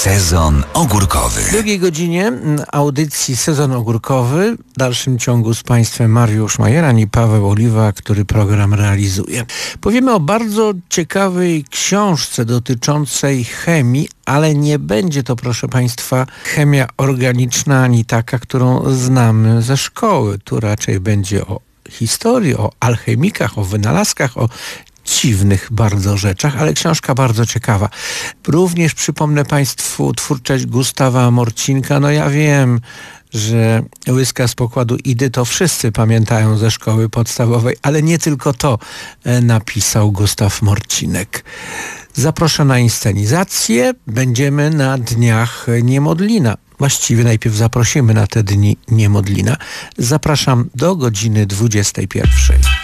Sezon ogórkowy. W drugiej godzinie audycji Sezon ogórkowy w dalszym ciągu z Państwem Mariusz Majeran i Paweł Oliwa, który program realizuje. Powiemy o bardzo ciekawej książce dotyczącej chemii, ale nie będzie to, proszę Państwa, chemia organiczna ani taka, którą znamy ze szkoły. Tu raczej będzie o historii, o alchemikach, o wynalazkach, o dziwnych bardzo rzeczach, ale książka bardzo ciekawa. Również przypomnę Państwu twórczość Gustawa Morcinka. No ja wiem, że Łyska z pokładu Idy to wszyscy pamiętają ze szkoły podstawowej, ale nie tylko to napisał Gustaw Morcinek. Zaproszę na inscenizację. Będziemy na Dniach Niemodlina. Właściwie najpierw zaprosimy na te Dni Niemodlina. Zapraszam do godziny 21.